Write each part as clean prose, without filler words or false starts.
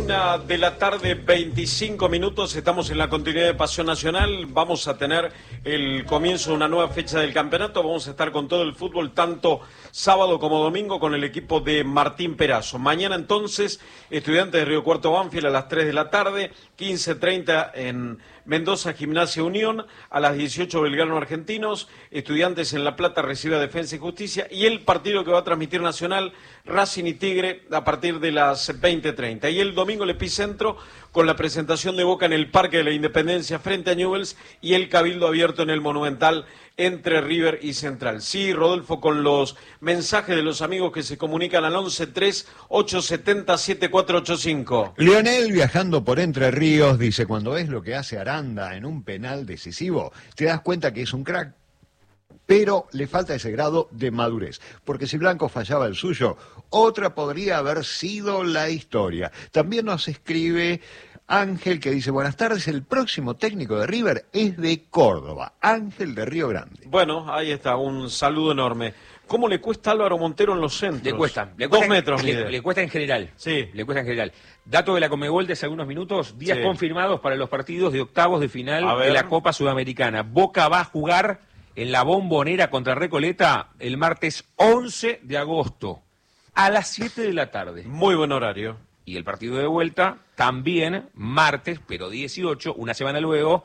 1:25 p.m, estamos en la continuidad de Pasión Nacional, vamos a tener el comienzo de una nueva fecha del campeonato, vamos a estar con todo el fútbol, tanto sábado como domingo, con el equipo de Martín Perazo. Mañana entonces, Estudiantes de Río Cuarto Banfield a las 3 de la tarde, 15:30 en Mendoza, Gimnasia Unión, a las 18 Belgrano Argentinos, Estudiantes en La Plata recibe a Defensa y Justicia, y el partido que va a transmitir Nacional, Racing y Tigre, a partir de las 20:30. Y el domingo el epicentro con la presentación de Boca en el Parque de la Independencia frente a Newell's y el Cabildo Abierto en el Monumental entre River y Central. Sí, Rodolfo, con los mensajes de los amigos que se comunican al 11-3-870-7485. Lionel, viajando por Entre Ríos, dice: cuando ves lo que hace Aranda en un penal decisivo, te das cuenta que es un crack, pero le falta ese grado de madurez, porque si Blanco fallaba el suyo, otra podría haber sido la historia. También nos escribe Ángel, que dice: buenas tardes, el próximo técnico de River es de Córdoba, Ángel de Río Grande. Bueno, ahí está, un saludo enorme. ¿Cómo le cuesta a Álvaro Montero en los centros? Le cuesta 2 metros. Le cuesta en general. Sí. Le cuesta en general. Dato de la Conmebol de hace algunos minutos, días confirmados para los partidos de octavos de final de la Copa Sudamericana. Boca va a jugar en la Bombonera contra Recoleta el martes 11 de agosto a las 7 de la tarde. Muy buen horario. Y el partido de vuelta también martes, pero 18, una semana luego,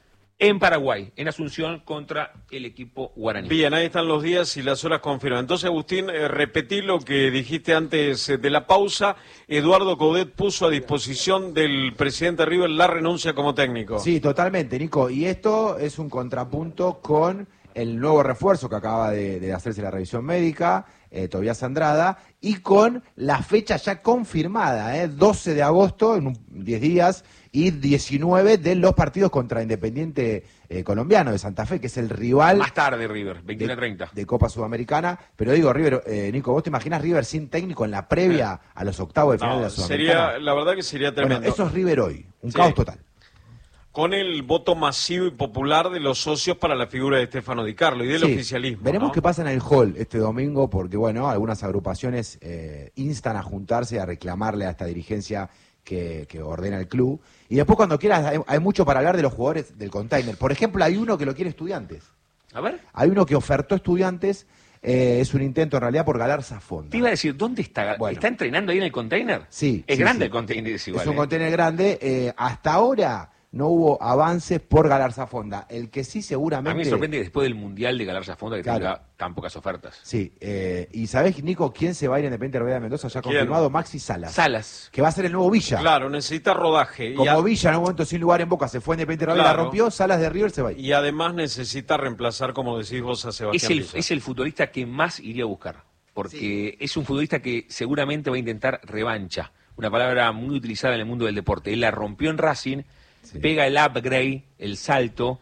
en Paraguay, en Asunción, contra el equipo guaraní. Bien, ahí están los días y las horas confirman. Entonces, Agustín, repetí lo que dijiste antes de la pausa. Eduardo Coudet puso a disposición del presidente River la renuncia como técnico. Sí, totalmente, Nico. Y esto es un contrapunto con el nuevo refuerzo que acaba de hacerse la revisión médica, Tobías Andrada, y con la fecha ya confirmada, 12 de agosto, en 10 días, y 19 de los partidos contra Independiente colombiano de Santa Fe, que es el rival... Más tarde River, 21:30. De Copa Sudamericana. Pero digo, River, Nico, ¿vos te imaginas River sin técnico en la previa a los octavos de final de la Sudamericana? La verdad que sería tremendo. Bueno, eso es River hoy, un caos total. Con el voto masivo y popular de los socios para la figura de Stefano Di Carlo y del oficialismo. Veremos qué pasa en el hall este domingo, porque bueno, algunas agrupaciones instan a juntarse, a reclamarle a esta dirigencia que ordena el club. Y después, cuando quieras, hay mucho para hablar de los jugadores del container. Por ejemplo, hay uno que lo quiere Estudiantes. A ver. Hay uno que ofertó Estudiantes, es un intento en realidad por Galarza Fonda. Te iba a decir, ¿dónde está? Bueno. ¿Está entrenando ahí en el container? Sí. Es sí, grande sí. el container, es igual. Es un container grande. Hasta ahora no hubo avances por Galarza Fonda. El que sí seguramente... A mí me sorprende que después del Mundial de Galarza Fonda que tenga tan pocas ofertas. Sí, y ¿sabés, Nico, quién se va a ir a Independiente Rivera de Mendoza? Ya confirmado, Maxi Salas. Que va a ser el nuevo Villa. Claro, necesita rodaje. Como Villa en un momento sin lugar en Boca se fue a Independiente Rivera, la rompió, Salas de River se va a ir. Y además necesita reemplazar, como decís vos, a Sebastián Pizarro. Es el futbolista que más iría a buscar, porque es un futbolista que seguramente va a intentar revancha. Una palabra muy utilizada en el mundo del deporte. Él la rompió en Racing, pega el upgrade, el salto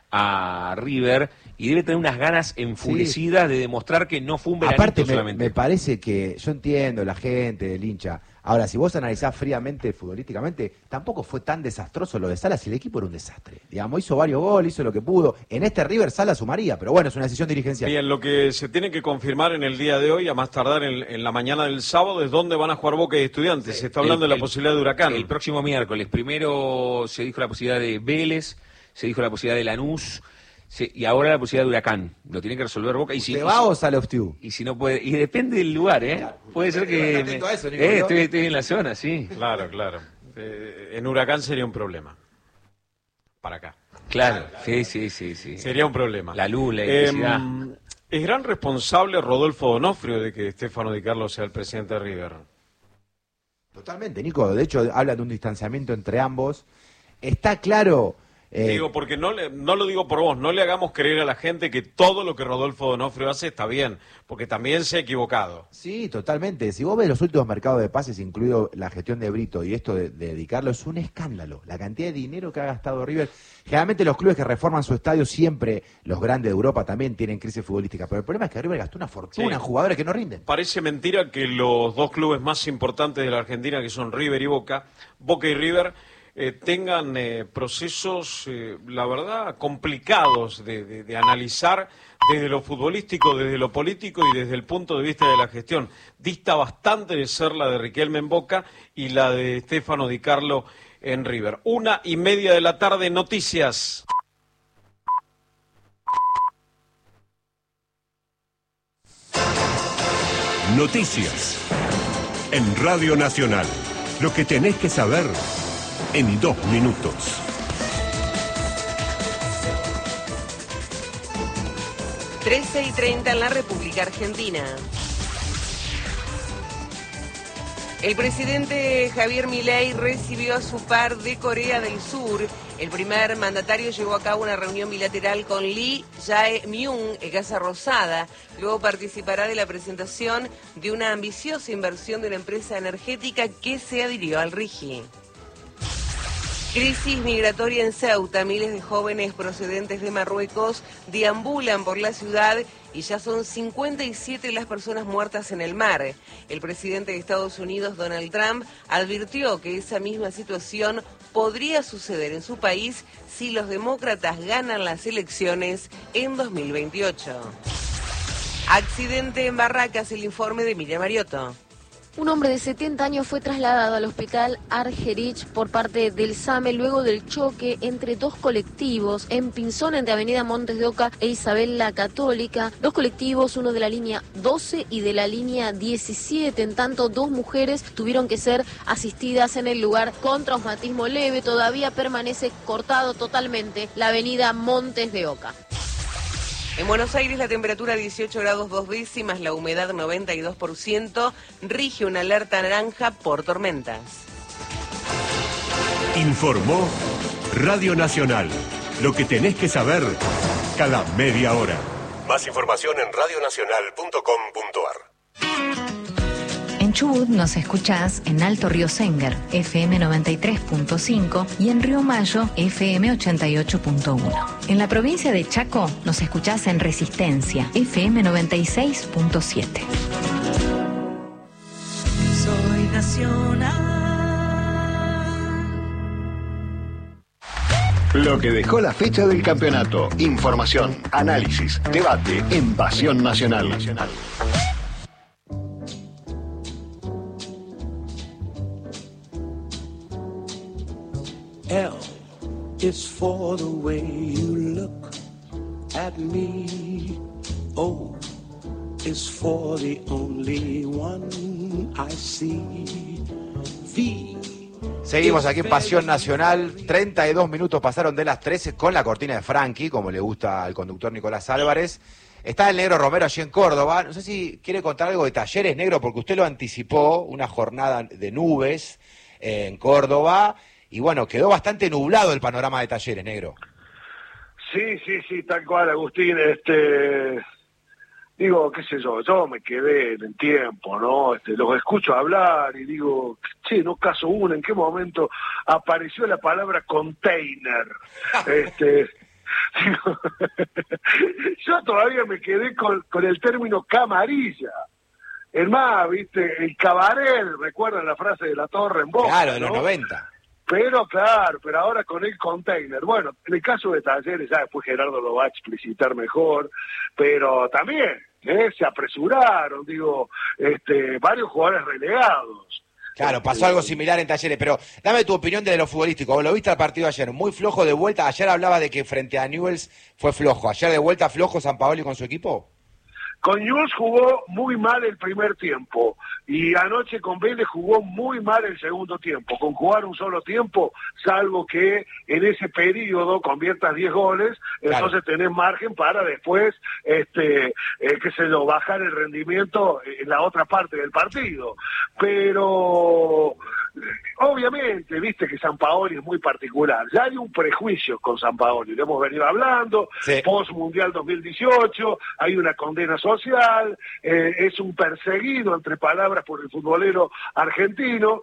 a River y debe tener unas ganas enfurecidas de demostrar que no fue un veranito. Aparte, solamente. Me parece que, yo entiendo la gente, el hincha. Ahora, si vos analizás fríamente, futbolísticamente, tampoco fue tan desastroso lo de Salas y el equipo era un desastre. Digamos, hizo varios goles, hizo lo que pudo. En este River Salas sumaría, pero bueno, es una decisión dirigencial. Bien, lo que se tiene que confirmar en el día de hoy, a más tardar en la mañana del sábado, es dónde van a jugar Boca y Estudiantes. Se está hablando de la posibilidad de Huracán. El próximo miércoles. Primero se dijo la posibilidad de Vélez, se dijo la posibilidad de Lanús, y ahora la posibilidad de Huracán. Lo tiene que resolver Boca. ¿Te va o sale Ostiu? Y si no puede, y depende del lugar, ¿eh? Claro, puede ser que... estoy en la zona, sí. Claro. En Huracán sería un problema. Para acá. Claro, sí. Sería un problema. La luz, la electricidad. ¿Es gran responsable Rodolfo Donofrio de que Stefano Di Carlo sea el presidente de River? Totalmente, Nico. De hecho, habla de un distanciamiento entre ambos. Está claro... Digo, porque no lo digo por vos, no le hagamos creer a la gente que todo lo que Rodolfo Donofrio hace está bien, porque también se ha equivocado. Sí, totalmente. Si vos ves los últimos mercados de pases, incluido la gestión de Brito y esto de dedicarlo, es un escándalo. La cantidad de dinero que ha gastado River. Generalmente los clubes que reforman su estadio, siempre los grandes de Europa también tienen crisis futbolística, pero el problema es que River gastó una fortuna en jugadores que no rinden. Parece mentira que los dos clubes más importantes de la Argentina, que son River y Boca y River, tengan procesos, la verdad, complicados de analizar desde lo futbolístico, desde lo político y desde el punto de vista de la gestión. Dista bastante de ser la de Riquelme en Boca y la de Stefano Di Carlo en River. 1:30 de la tarde, noticias. Noticias en Radio Nacional. Lo que tenés que saber en 2 minutos. – 13:30 en la República Argentina. El presidente Javier Milei recibió a su par de Corea del Sur. El primer mandatario llevó a cabo una reunión bilateral con Lee Jae-myung en Casa Rosada. Luego participará de la presentación de una ambiciosa inversión de una empresa energética que se adhirió al RIGI. Crisis migratoria en Ceuta. Miles de jóvenes procedentes de Marruecos deambulan por la ciudad y ya son 57 las personas muertas en el mar. El presidente de Estados Unidos, Donald Trump, advirtió que esa misma situación podría suceder en su país si los demócratas ganan las elecciones en 2028. Accidente en Barracas, el informe de Miriam Mariotto. Un hombre de 70 años fue trasladado al hospital Argerich por parte del SAME luego del choque entre dos colectivos en Pinzón, entre Avenida Montes de Oca e Isabel la Católica. Dos colectivos, uno de la línea 12 y de la línea 17. En tanto, 2 mujeres tuvieron que ser asistidas en el lugar con traumatismo leve. Todavía permanece cortado totalmente la avenida Montes de Oca. En Buenos Aires la temperatura 18 grados 2 décimas, la humedad 92%, rige una alerta naranja por tormentas. Informó Radio Nacional. Lo que tenés que saber cada media hora. Más información en radionacional.com.ar. En Chubut nos escuchás en Alto Río Sénger, FM 93.5 y en Río Mayo, FM 88.1. En la provincia de Chaco nos escuchás en Resistencia, FM 96.7. Soy nacional. Lo que dejó la fecha del campeonato. Información, análisis, debate en Pasión Nacional. L is for the way you look at me. O is for the only one I see. V. Seguimos aquí en Pasión Nacional. 32 minutos pasaron de las 13 con la cortina de Frankie, como le gusta al conductor Nicolás Álvarez. Está el Negro Romero allí en Córdoba. No sé si quiere contar algo de Talleres, Negro, porque usted lo anticipó, una jornada de nubes en Córdoba. Y bueno, quedó bastante nublado el panorama de Talleres, Negro. Sí, tal cual, Agustín. Digo, qué sé yo me quedé en el tiempo, ¿no? Los escucho hablar y digo, che, no caso uno, ¿en qué momento apareció la palabra container? Digo, yo todavía me quedé con el término camarilla. Es más, viste, el cabaret, ¿recuerdan la frase de La Torre en Boca? Claro, de los ¿no? 90. Pero ahora con el container. Bueno, en el caso de Talleres, ya después Gerardo lo va a explicitar mejor, pero también se apresuraron, varios jugadores relegados. Claro, pasó algo similar en Talleres, pero dame tu opinión de lo futbolístico. ¿Lo viste al partido ayer? Muy flojo de vuelta. Ayer hablaba de que frente a Newell's fue flojo. ¿Ayer de vuelta flojo Sampaoli con su equipo? Con Newell's jugó muy mal el primer tiempo y anoche con Vélez jugó muy mal el segundo tiempo. Con jugar un solo tiempo, salvo que en ese periodo conviertas 10 goles, claro. Entonces tenés margen para después, bajar el rendimiento en la otra parte del partido. Pero obviamente, viste que Sampaoli es muy particular. Ya hay un prejuicio con Sampaoli, lo hemos venido hablando, sí. Post-Mundial 2018, hay una condena social, es un perseguido, entre palabras, por el futbolero argentino,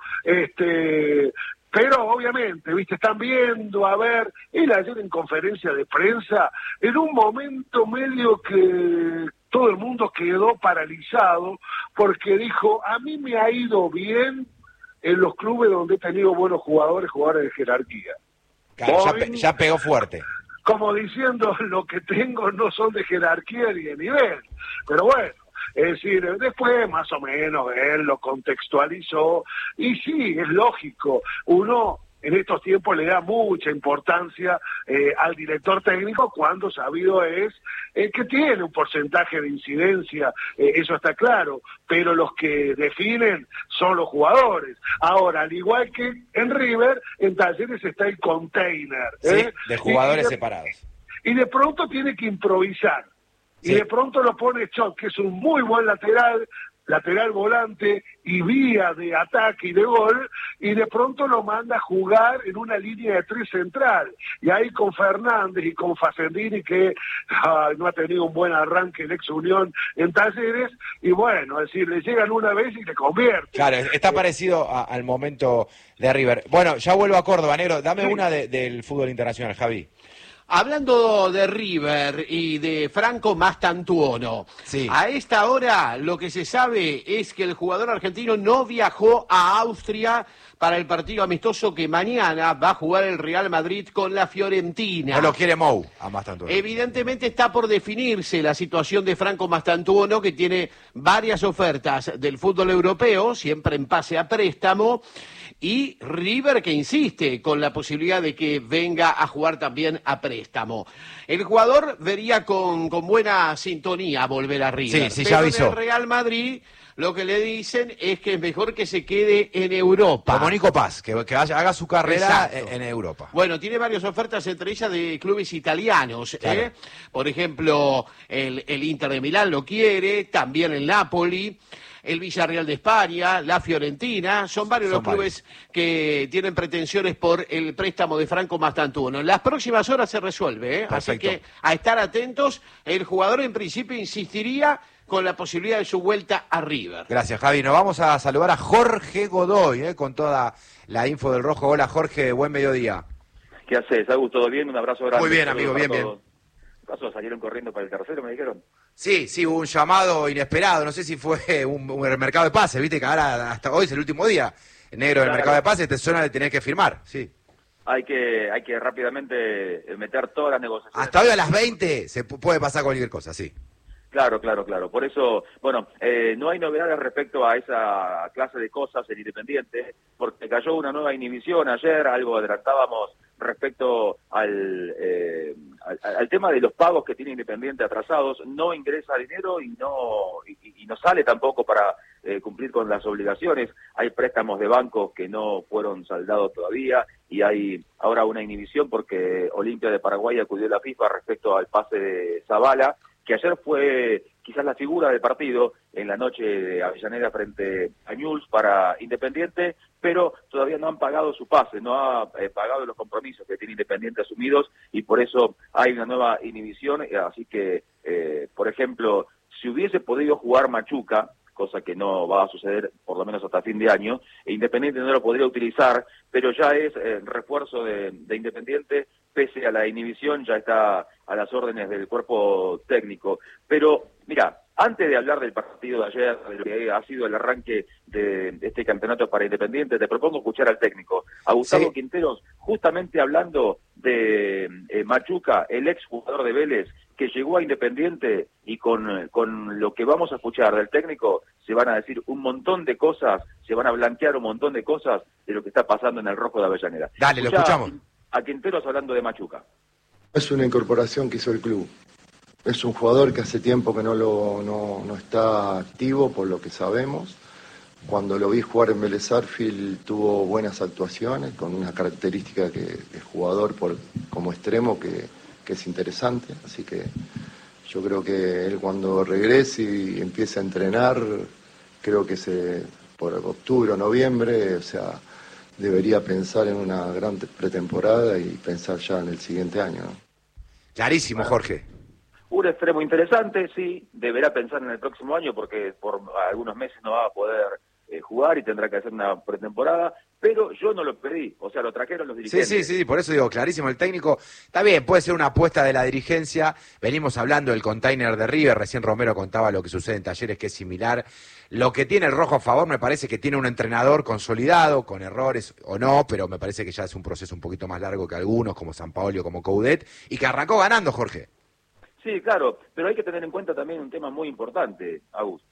pero obviamente, viste, están viendo, a ver, él ayer en conferencia de prensa, en un momento medio que todo el mundo quedó paralizado, porque dijo, a mí me ha ido bien en los clubes donde he tenido buenos jugadores de jerarquía. Claro, ya pegó fuerte. Como diciendo, lo que tengo no son de jerarquía ni de nivel. Pero bueno, es decir, después más o menos él lo contextualizó. Y sí, es lógico, uno en estos tiempos le da mucha importancia al director técnico cuando sabido es que tiene un porcentaje de incidencia, eso está claro, pero los que definen son los jugadores. Ahora, al igual que en River, en Talleres está el container. Sí, de jugadores separados. Y de pronto tiene que improvisar. Sí. Y de pronto lo pone Chot, que es un muy buen lateral volante y vía de ataque y de gol, y de pronto lo manda a jugar en una línea de 3 central. Y ahí con Fernández y con Facendini, que no ha tenido un buen arranque en Ex Unión en Talleres, y bueno, es decir, le llegan una vez y le convierten. Claro, está parecido al momento de River. Bueno, ya vuelvo a Córdoba, Negro, dame una del fútbol internacional, Javi. Hablando de River y de Franco Mastantuono, sí. A esta hora lo que se sabe es que el jugador argentino no viajó a Austria para el partido amistoso que mañana va a jugar el Real Madrid con la Fiorentina. No lo quiere Mou a Mastantuono. Evidentemente está por definirse la situación de Franco Mastantuono, que tiene varias ofertas del fútbol europeo, siempre en pase a préstamo, y River que insiste con la posibilidad de que venga a jugar también a préstamo. El jugador vería con buena sintonía volver a River. Sí, pero ya avisó. En el Real Madrid lo que le dicen es que es mejor que se quede en Europa. Como Nico Paz, que haga su carrera en Europa. Bueno, tiene varias ofertas, entre ellas de clubes italianos. Claro. Por ejemplo, el Inter de Milán lo quiere, también el Napoli, el Villarreal de España, la Fiorentina. Son varios los clubes que tienen pretensiones por el préstamo de Franco Mastantuono. En las próximas horas se resuelve, así que a estar atentos. El jugador en principio insistiría con la posibilidad de su vuelta a River. Gracias, Javi. Nos vamos a saludar a Jorge Godoy, con toda la info del Rojo. Hola, Jorge, buen mediodía. ¿Qué haces, Agus? ¿Todo bien? Un abrazo grande. Muy bien, amigo, bien. ¿Qué pasó? ¿Salieron corriendo para el tercero, me dijeron? Sí, hubo un llamado inesperado. No sé si fue un mercado de pases, viste que ahora hasta hoy es el último día negro del mercado de pases, te suena de tener que firmar, sí. Hay que rápidamente meter todas las negociaciones. Hasta hoy a las 20 se puede pasar cualquier cosa, sí. Claro. Por eso, bueno, no hay novedades respecto a esa clase de cosas en Independiente, porque cayó una nueva inhibición ayer, algo adelantábamos respecto al tema de los pagos que tiene Independiente atrasados. No ingresa dinero y no sale tampoco para cumplir con las obligaciones. Hay préstamos de bancos que no fueron saldados todavía y hay ahora una inhibición porque Olimpia de Paraguay acudió a la FIFA respecto al pase de Zavala, que ayer fue quizás la figura del partido en la noche de Avellaneda frente a Newell's para Independiente, pero todavía no han pagado su pase, no ha pagado los compromisos que tiene Independiente asumidos y por eso hay una nueva inhibición, así que, por ejemplo, si hubiese podido jugar Machuca, cosa que no va a suceder por lo menos hasta fin de año, Independiente no lo podría utilizar, pero ya es refuerzo de Independiente, pese a la inhibición, ya está a las órdenes del cuerpo técnico. Pero, mira, antes de hablar del partido de ayer, de lo que ha sido el arranque de este campeonato para Independiente, te propongo escuchar al técnico, a Gustavo Quinteros, justamente hablando de Machuca, el ex jugador de Vélez, que llegó a Independiente y con lo que vamos a escuchar del técnico se van a decir un montón de cosas, se van a blanquear un montón de cosas de lo que está pasando en el Rojo de Avellaneda. Dale, lo escuchamos. A Quinteros hablando de Machuca. Es una incorporación que hizo el club. Es un jugador que hace tiempo que no está activo, por lo que sabemos. Cuando lo vi jugar en Vélez Sarsfield tuvo buenas actuaciones, con una característica que es jugador como extremo que es interesante. Así que yo creo que él cuando regrese y empiece a entrenar, creo que por octubre o noviembre, o sea, debería pensar en una gran pretemporada y pensar ya en el siguiente año, ¿no? Clarísimo, Jorge. Un extremo interesante, sí, deberá pensar en el próximo año porque por algunos meses no va a poder jugar y tendrá que hacer una pretemporada, pero yo no lo pedí, o sea, lo trajeron los dirigentes. Sí, por eso digo, clarísimo, el técnico, está bien, puede ser una apuesta de la dirigencia, venimos hablando del container de River, recién Romero contaba lo que sucede en Talleres, que es similar. Lo que tiene el Rojo a favor me parece que tiene un entrenador consolidado, con errores o no, pero me parece que ya es un proceso un poquito más largo que algunos, como Sampaoli o como Coudet, y que arrancó ganando, Jorge. Sí, claro, pero hay que tener en cuenta también un tema muy importante, Agus.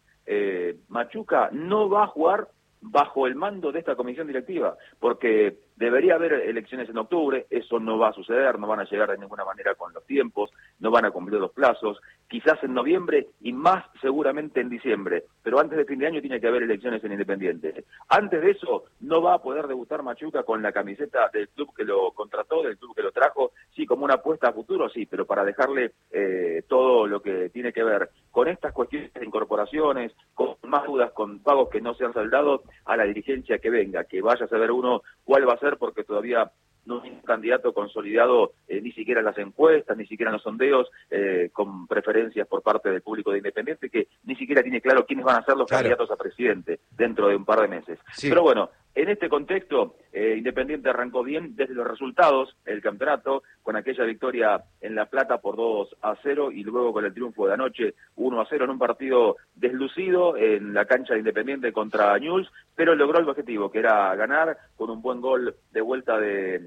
Machuca no va a jugar bajo el mando de esta comisión directiva, porque debería haber elecciones en octubre, eso no va a suceder, no van a llegar de ninguna manera con los tiempos, no van a cumplir los plazos, quizás en noviembre y más seguramente en diciembre, pero antes de fin de año tiene que haber elecciones en Independiente. Antes de eso no va a poder debutar Machuca con la camiseta del club que lo contrató, del club que lo trajo, sí, como una apuesta a futuro, sí, pero para dejarle todo lo que tiene que ver con estas cuestiones de incorporaciones, con más dudas, con pagos que no se han saldado, a la dirigencia que venga, que vaya a saber uno cuál va a ser, porque todavía no hay un candidato consolidado, ni siquiera en las encuestas, ni siquiera en los sondeos, con preferencias por parte del público de Independiente, que ni siquiera tiene claro quiénes van a ser los candidatos a presidente dentro de un par de meses. Sí. Pero bueno, en este contexto, Independiente arrancó bien desde los resultados, el campeonato, con aquella victoria en La Plata por 2-0 y luego con el triunfo de anoche 1-0 en un partido deslucido en la cancha de Independiente contra Newell's, pero logró el objetivo, que era ganar con un buen gol de vuelta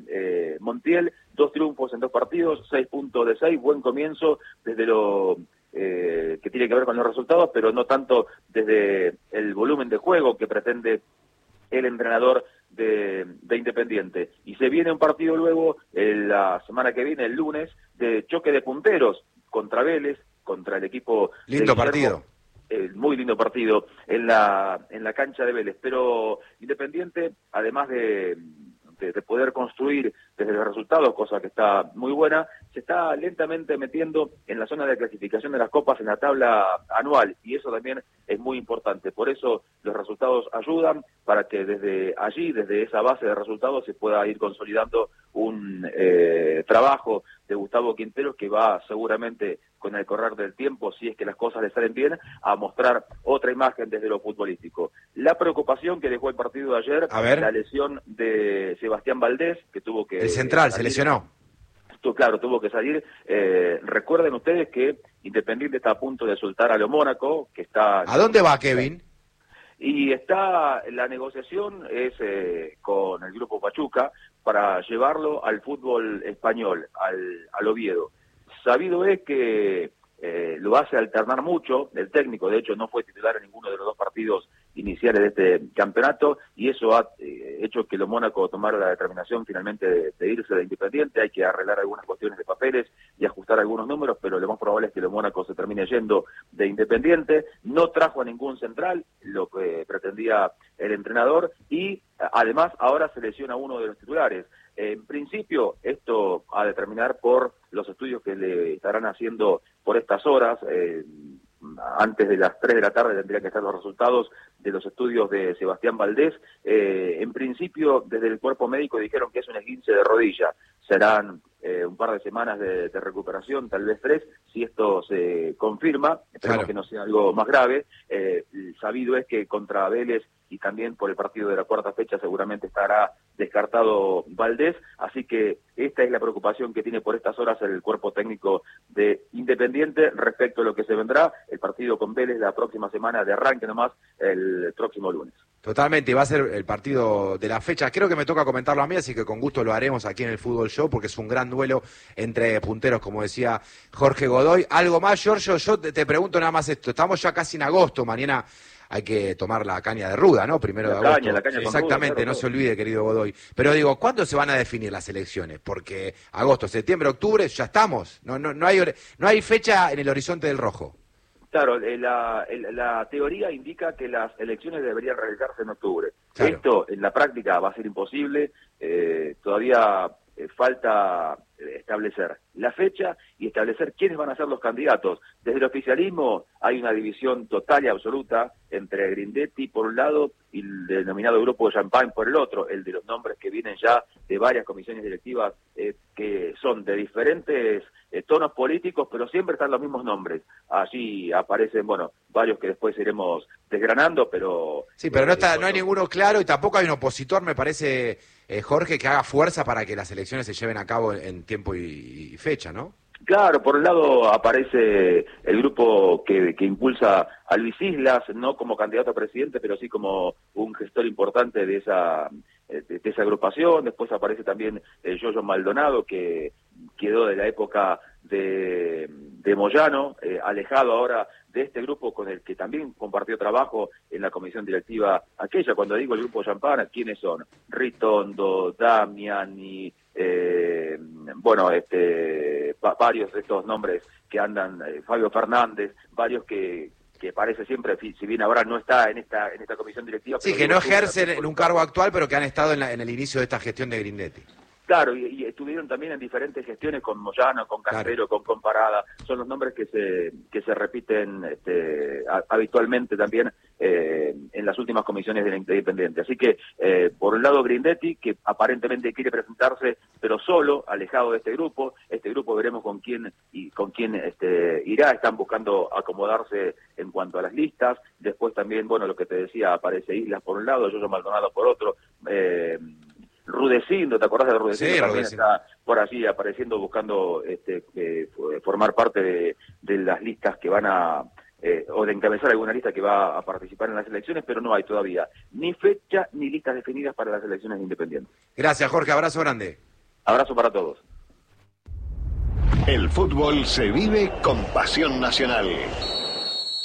de Montiel, 2 triunfos en 2 partidos, 6 puntos de 6, buen comienzo desde lo que tiene que ver con los resultados, pero no tanto desde el volumen de juego que pretende el entrenador de Independiente. Y se viene un partido luego, la semana que viene, el lunes, de choque de punteros contra Vélez, contra el equipo... Lindo partido. Muy lindo partido en la cancha de Vélez. Pero Independiente, además de poder construir desde los resultados, cosa que está muy buena, se está lentamente metiendo en la zona de clasificación de las copas en la tabla anual, y eso también es muy importante. Por eso los resultados ayudan para que desde allí, desde esa base de resultados, se pueda ir consolidando un trabajo de Gustavo Quinteros que va seguramente con el correr del tiempo, si es que las cosas le salen bien, a mostrar otra imagen desde lo futbolístico. La preocupación que dejó el partido de ayer, la lesión de Sebastián Valdés, que tuvo que... El central se lesionó. Claro, tuvo que salir. Recuerden ustedes que Independiente está a punto de soltar a lo Mónaco, que está... ¿A dónde va Kevin? Y está, la negociación es con el Grupo Pachuca para llevarlo al fútbol español, al Oviedo. Sabido es que lo hace alternar mucho el técnico, de hecho no fue titular en ninguno de los 2 partidos iniciales de este campeonato, y eso ha hecho que lo Mónaco tomara la determinación finalmente de irse de Independiente. Hay que arreglar algunas cuestiones de papeles y ajustar algunos números, pero lo más probable es que lo Mónaco se termine yendo de Independiente. No trajo a ningún central, lo que pretendía el entrenador, y además ahora se lesiona uno de los titulares. En principio, esto a determinar por los estudios que le estarán haciendo por estas horas. Antes de las 3 de la tarde tendrían que estar los resultados de los estudios de Sebastián Valdés. En principio, desde el cuerpo médico dijeron que es un esguince de rodilla. Serán un par de semanas de recuperación, tal vez 3, si esto se confirma. Esperemos que no sea algo más grave. Sabido es que contra Vélez y también por el partido de la 4ª fecha seguramente estará descartado Valdés, así que esta es la preocupación que tiene por estas horas el cuerpo técnico de Independiente respecto a lo que se vendrá, el partido con Vélez la próxima semana, de arranque nomás, el próximo lunes. Totalmente, y va a ser el partido de la fecha. Creo que me toca comentarlo a mí, así que con gusto lo haremos aquí en el Fútbol Show, porque es un gran duelo entre punteros, como decía Jorge Godoy. ¿Algo más, Giorgio? Yo te pregunto nada más esto. Estamos ya casi en agosto, mañana hay que tomar la caña de ruda, ¿no? Primero de agosto. La caña exactamente, ruda, no se olvide, querido Godoy. Pero digo, ¿cuándo se van a definir las elecciones? Porque agosto, septiembre, octubre, ya estamos. No hay fecha en el horizonte del rojo. Claro, la teoría indica que las elecciones deberían realizarse en octubre. Claro. Esto en la práctica va a ser imposible. Todavía falta establecer la fecha y establecer quiénes van a ser los candidatos. Desde el oficialismo hay una división total y absoluta entre Grindetti por un lado y el denominado grupo de Champagne por el otro, el de los nombres que vienen ya de varias comisiones directivas que son de diferentes tonos políticos, pero siempre están los mismos nombres. Allí aparecen, bueno, varios que después iremos desgranando, pero... Sí, pero no hay ninguno claro y tampoco hay un opositor, me parece, Jorge, que haga fuerza para que las elecciones se lleven a cabo en tiempo y fecha, ¿no? Claro, por un lado aparece el grupo que impulsa a Luis Islas, no como candidato a presidente, pero sí como un gestor importante de esa agrupación. Después aparece también Yoyo Maldonado, que quedó de la época de Moyano, alejado ahora de este grupo con el que también compartió trabajo en la comisión directiva aquella. Cuando digo el grupo Champana, ¿quiénes son? Ritondo, Damiani, varios de estos nombres que andan, Fabio Fernández, varios que parece siempre, si bien ahora no está en esta comisión directiva. Sí, que no ejercen en un cargo actual, pero que han estado en el inicio de esta gestión de Grindetti. Claro, y estuvieron también en diferentes gestiones con Moyano, con Castero, claro, con Parada. Son los nombres que se repiten habitualmente también en las últimas comisiones de la Independiente. Así que, por un lado, Grindetti, que aparentemente quiere presentarse, pero solo, alejado de este grupo. Este grupo veremos con quién irá. Están buscando acomodarse en cuanto a las listas. Después también, bueno, lo que te decía, aparece Islas por un lado, Yoyo Maldonado por otro. Rudecindo, ¿te acordás de Rudecindo? Sí, también está por allí apareciendo, buscando formar parte de las listas que van o de encabezar alguna lista que va a participar en las elecciones, pero no hay todavía ni fecha ni listas definidas para las elecciones independientes. Gracias, Jorge, abrazo grande. Abrazo para todos. El fútbol se vive con pasión nacional.